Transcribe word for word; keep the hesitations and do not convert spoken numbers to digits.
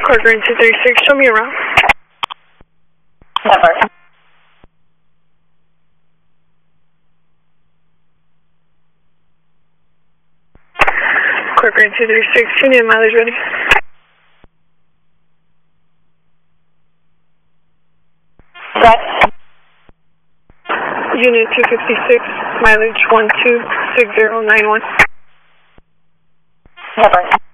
Corcoran two thirty-six, show me around. Never. Corcoran two thirty-six, tune in, mileage ready. Set. Unit two fifty-six, mileage one two six zero nine one. Never.